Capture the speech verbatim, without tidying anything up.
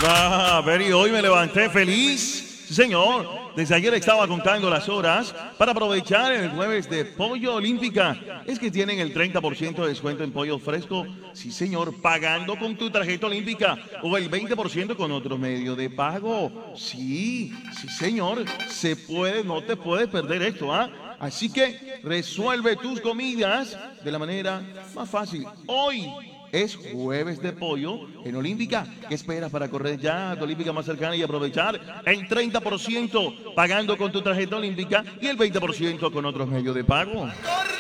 Ah, Beri, hoy me levanté feliz. Sí, señor. Desde ayer estaba contando las horas para aprovechar el jueves de Pollo Olímpica. Es que tienen el treinta por ciento de descuento en pollo fresco. Sí, señor, pagando con tu tarjeta olímpica o el veinte por ciento con otro medio de pago. Sí, sí, señor. Se puede, no te puedes perder esto, ¿ah? Así que resuelve tus comidas de la manera más fácil. Hoy es jueves de pollo en Olímpica. ¿Qué esperas para correr ya a tu Olímpica más cercana y aprovechar el treinta por ciento pagando con tu tarjeta olímpica y el veinte por ciento con otros medios de pago?